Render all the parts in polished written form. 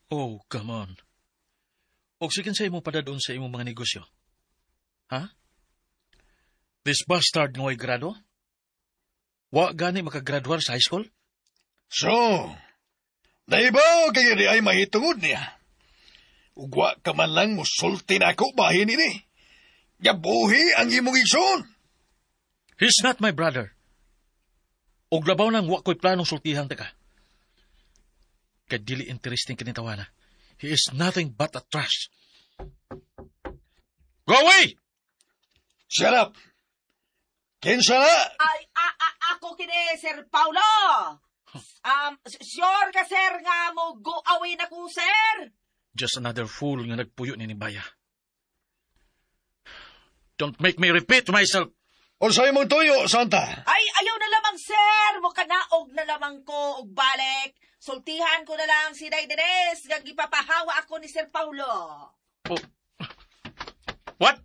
Oh, come on. Og sige sa imo padadon sa imong mga negosyo. Ha? This bastard ngoy grado? Wa gani makagraduar sa high school? So, naibaw kayo di ay mahitungod niya. Ugwa ka man lang musulti na ako bahin ini. Yabuhi ang imong igsoon. He's not my brother. Og labaw nang wa ko'y planong sultihan ta ka. Kadili interesting kinitawana. He is nothing but a trash. Go away! Shut up! Kinsa na? Ako kini, Sir Paulo. Sure ka, sir, nga mo go away na ko, sir. Just another fool nga nagpuyo ni Baya. Don't make me repeat myself. O sa imong tuyo, Santa? Ay, ayaw na lamang, sir. Mukanaog na lamang ko og balik. Sultihan ko na lang si Daydenes. Gagipapahawa ako ni Sir Paulo. Oh. What?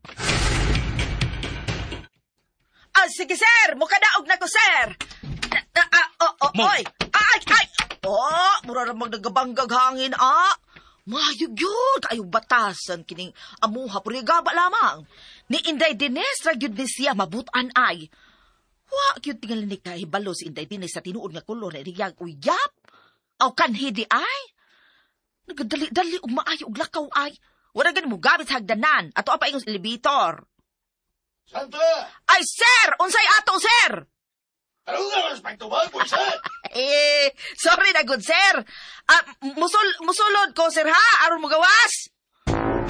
Sige, sir. Mukanaog na ko, sir. Oy. Ay. Mura namang nagabanggag hangin, Mahayog yun, kayo batasan kining amuha purigaba lamang. Ni Inday Dines, ragyod ni siya mabutan ay. Wa, yun tingal ni kahibalo si Inday Dines sa tinuod nga kulor na riyag uyap. Aw kanhi di ay. Nagadali-dali ug maayo ug lakaw ay. Wala gani mo gamit sa hagdanan. Ato apa ingong elevator. Santa! Ay, sir! Unsay ato, sir! Ano nga mas pagtubag, Bulsan? Sorry na good, sir. Musulod ko, sir, ha? Aron mo gawas?